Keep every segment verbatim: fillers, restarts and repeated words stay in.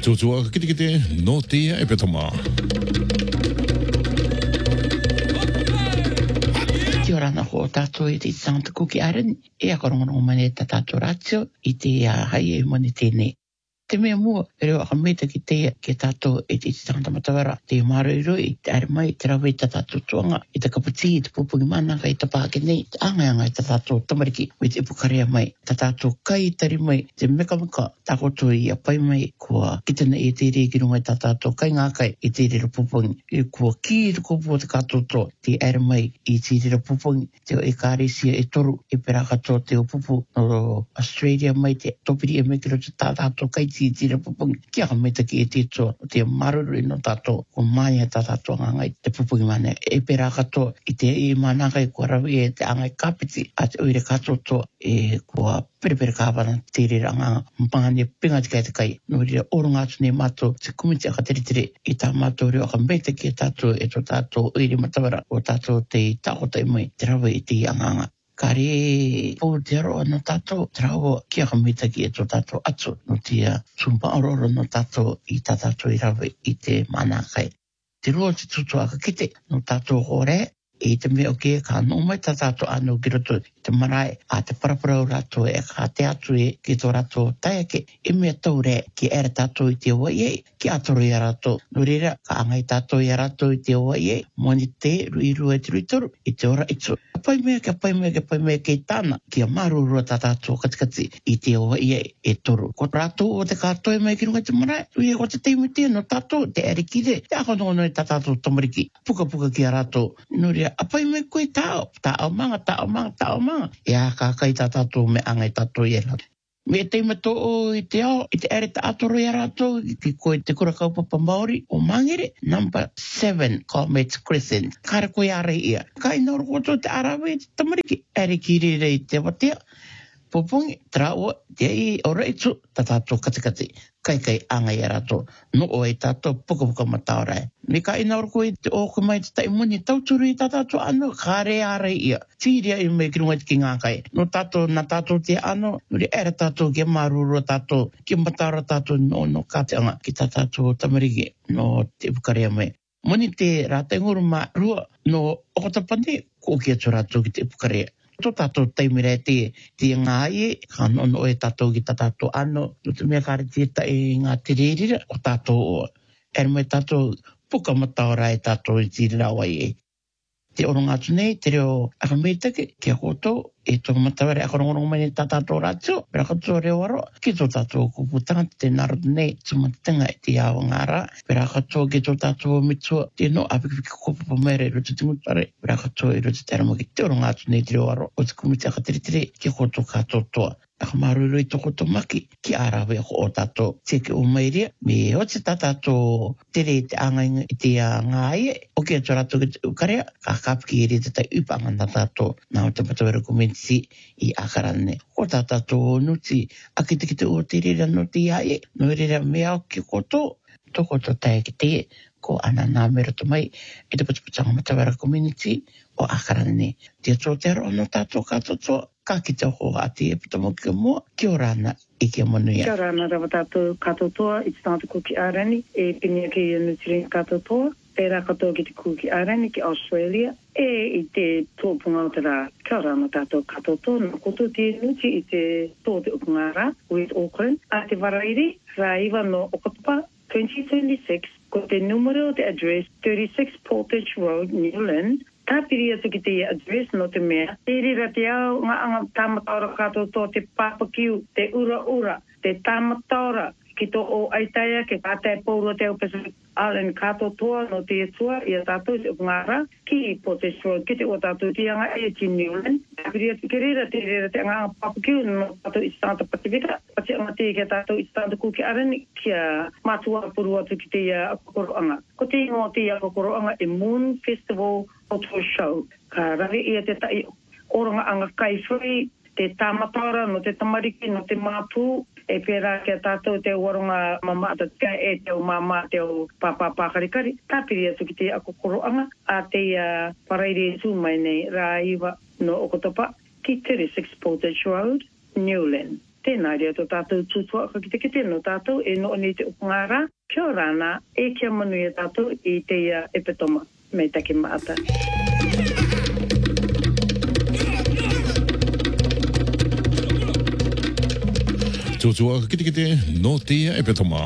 Tutua kiti kiti no tia e petoma. Kia ora na ho tātou i te Santa Kuki Aren, e a korongorongo mane ta tātou ratio i te uh, hai e mani tēnei. Te mea mua, e reo akameta ki te ke tātou e te tangata matawara, te marurui, i te are mai, te rawe ta tātou tuanga, i te kapati, i te pupungi mananga, i te pāke nei, te angayanga i ta tātou tamariki, i te ipukarea mai, ta tātou kai tari mai, te meka meka, tākoto i a pai mai, kua kitana i te rei kirunga i ta tātou kai ngā kai, i te rei pupungi, i kua ki i te kupu o te katoto, te are mai, i te rei pupungi, te o e kārisia e toru, e pera katoa te o pupu, no Australia mai, te topiri e mekiro te tā tātou kai ti tira pupungi. Kia ka meta ki e te toa, o te maruru no tātou, ko mai e tā tātou ngai te pupungi mane. E pera katoa, i te e manangai kua rawi e te angai kapiti, a te oire katoa toa, e kua perepere kāwana te re ranga, mpangani pinga te kai te kai. No rira orunga atu ne mato, te kumiti aka tere tere, i tā mato reo aka meta ki e tātou, e tō tātou oire matawara, o tātou te tāhota i mai, te rawi i te anganga. Ka re pō te aroa no tātou, te rawa kia ka mita ki e tō tātou atu, no tia tumpa aroro no tātou i tā tātou i rawe i te manakai. Te roa te tutu aka kite no tātou hore, i te mea o ke ka no mai tā tātou anu ki roto i te marae, a te parapara o rato e ka te atu e ki tō rato taiake, e mea tau re ki ere tātou i te oa iei, ki atoro i a rato. No reira, ka angai tātou i a rato i te oa iei, moni te rui rua e te rui toru, i te ora itu. Pai mea, kia pai mea, kia pai mea kei tāna, kia marurua tā tātou katikati i te oa iei e toru. Ko rato o te kātoe mai ki runga te marae, ui e ko te teimutia no tātou, te ere kire, te akonono i tā tātou tamariki, puka puka ki a rato. No reira, apai me koe tāo, tāo manga, tāo manga, tāo manga. E a kākai tā tātou me angai tātou i e rato. Me te imato o i te ao, i te ere ta atoro i a rato, ki koe te kura kaupapa Māori o Mangere, number seven, Comets Crescent. Kare koe are ia. Kai noro koto te arawe, te tamariki, ere ki rere i te watea. Pupungi, tra o, te i ora itu, ta tātou katikati. Kai kai anga i a rato, no o e tātou puka puka mataorai. Me ka ina ora koe te oko mai te taimuni, tauturu i tā tātou ano, kare are ia. Tiria i me ki runga ki ngā kai. No tātou, na tātou te ano, nuri era tātou ki maruru tātou, ki mataora tātou no no kāteanga, ki tā tātou tamariki, no te pukarea mai. Moni te rātai nguru mā rua, no okotapane, ko ki atu rātou ki te pukarea. Tō tātou taimira te, te ngā ie, ka nono e tātou ki tā tātou ano, no te mea kāre te ta e ngā te rērira, o tātou o, ere mai tātou puka mataora e tātou i tīri rawa ie. Te oronga atu nei, te reo akameitake, kia koto, e tō mataware akarongorongo mai tā tātou rātio, pera katoa reo aro, ki tō tātou kuputanga te narotu nei, tumatinga e te awa ngāra, pera katoa ki tō tātou mitua, te no apikipiki kupapa mere, roto tingutare, pera katoa i roto te aramaki, te oronga atu nei te reo aro, o te kumiti akatere, ki koto katoa. Aka maruru i toko to maki, ki arawe ako o tātou teke o mairia, me o te tātou tere te angai i te ngā ie, o kia tō rato ki te ukarea, ka kapiki e re te tai upanga na tātou, nā o te patawera komenti i akarane. O tātou nuti, a ki te ki te o te rera no te iaie, no rera mea o ki koto, toko to tae ki te, ko ana nā mera to mai, e te patapatanga matawera community o akarane. Tia tō te aro no tātou katotoa, ka ki te ho ati e putamo ki mua, ki o rana i ki manuia. Kia rana rawa tātou katotoa i te Santa Kuki Arani, e pinia ki i Nutrient katotoa, e rā katoa ki te Kuki Arani ki Australia, e i te tōpunga o te rā. Kia rana tātou katotoa, nā koto te nuti i te tō te upunga rā, with Auckland, a te warairi, rā iwa no Okatopa, twenty twenty-six, ko te numero te address thirty-six Portage Road, Newland, tāpiri atu ki te address no te mea. Te rira te au ngā anga tāmataora katoa tō te papakiu, te ura ura, te tāmataora ki tō o aitaia, ke kātai pōrua te au Pacific Island katoa toa no te etua, i a tātou se upungara, ki i Portage Road, ki te o tātou te anga e ti Newland. Tāpiri atu ki rira te rira te anga papakiu no tātou i Santa Pacifica, pati anga te ki a tātou i Santa Kuki Arani, ki a mātua puru atu ki te akokoroanga. Ko te ingo te akokoroanga e Moon Festival Auto Show. Ka rawi ia te tai oranga anga kai free, te tāmataora no te tamariki, no te māpū, e pērā kia tātou te waronga mamata tia e te o mama te o papa pākarikari. Tāpiri atu ki te akokoroanga, a te uh, paraire tū mai nei rā iwa no Okatopa, ki thirty-six Portage Road, Newland. Tēnā rea tō tātou tūtua ka kite kite no tātou e no ni te upungara. Kia ora ana, e kia manu e tātou i te ia e petoma me take maata. Tūtua ka kite kite no te ia e petoma.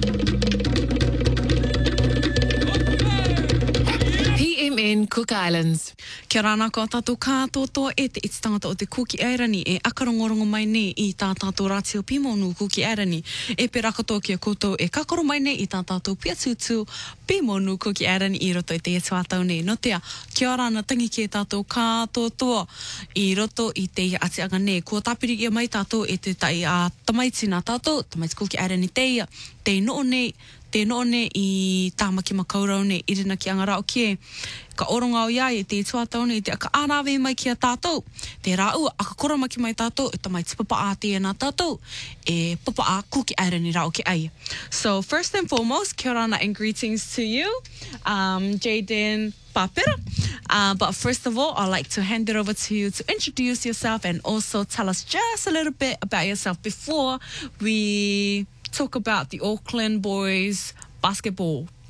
P M N Cook Islands. Kia rana ko tātou kātotoa e te iti tangata o te Kuki Airani e akarongorongo mai nei i tā tātou rātio pimonu Kuki Airani. E pe rakatoa kia koutou e kakoro mai nei i tā tātou pia tūtū pimonu Kuki Airani i roto i te e tuatau nei. No tea, kia rana tangi ki e tātou kātotoa i roto i te ia ati anga nei. Kua tāpiri ia mai tātou e te tai a tamaiti nā tātou, tamaiti Kuki Airani te ia, te noo nei, te noo nei i tāmaki makaurau nei, i rina ki anga rao kie. Ka oronga o iai e te tuatau nei, te aka ārawe mai ki a tātou. Te rāua, aka koramaki mai tātou, e tamai te papa a te e nā tātou, e papa a Kuki Airani rao ki ai. So, first and foremost, kia rana and greetings to you, um, Jaden Papera. Uh, but first of all, I'd like to hand it over to you to introduce yourself and also tell us just a little bit about yourself before we talk about the Auckland boys basketball